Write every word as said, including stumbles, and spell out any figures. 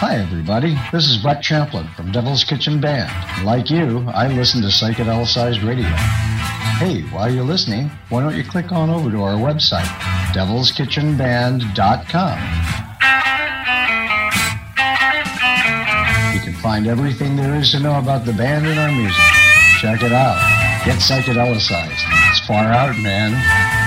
Hi, everybody. This is Brett Champlin from Devil's Kitchen Band. Like you, I listen to Psychedelicized Radio. Hey, while you're listening, why don't you click on over to our website, devils kitchen band dot com. You can find everything there is to know about the band and our music. Check it out. Get psychedelicized. It's far out, man.